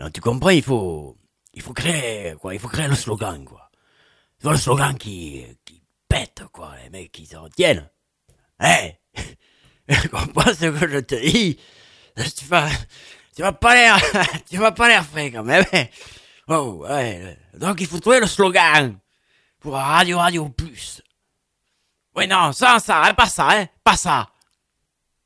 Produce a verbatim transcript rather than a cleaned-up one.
Non, tu comprends, il faut, il faut créer, quoi, il faut créer le slogan, quoi. Tu vois, le slogan qui, qui pète, quoi, les mecs qui se retiennent. Hein? Tu comprends ce que je te dis? Tu vas, tu vas pas l'air, tu vas pas l'air frais, quand même. Oh, ouais. Donc, il faut trouver le slogan pour Radio Radio Plus. Oui, non, sans ça, hein, pas ça, hein, pas ça.